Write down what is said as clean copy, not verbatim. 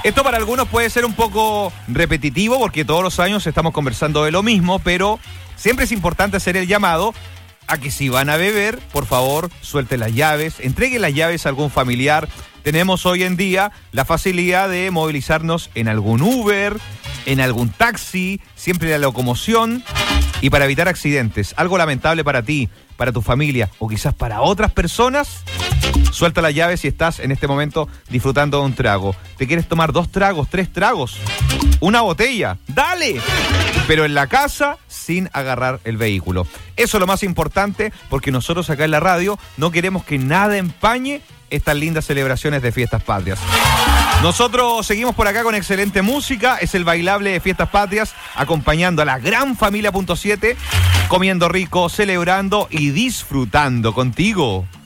Esto para algunos puede ser un poco repetitivo porque todos los años estamos conversando de lo mismo, pero siempre es importante hacer el llamado a que si van a beber, por favor, suelten las llaves, entreguen las llaves a algún familiar. Tenemos hoy en día la facilidad de movilizarnos en algún Uber, en algún taxi, siempre la locomoción. Y para evitar accidentes, algo lamentable para ti, para tu familia o quizás para otras personas, suelta las llaves si estás en este momento disfrutando de un trago. ¿Te quieres tomar 2 tragos, 3 tragos? ¿Una botella? ¡Dale! Pero en la casa, sin agarrar el vehículo. Eso es lo más importante, porque nosotros acá en la radio no queremos que nada empañe estas lindas celebraciones de Fiestas Patrias. Nosotros seguimos por acá con excelente música. Es el bailable de Fiestas Patrias, acompañando a la gran familia .7, comiendo rico, celebrando y disfrutando contigo.